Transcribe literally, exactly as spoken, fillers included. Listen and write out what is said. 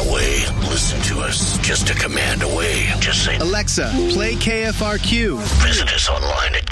away, listen to us just a command away. Just say, Alexa, play K F R Q. Visit us online at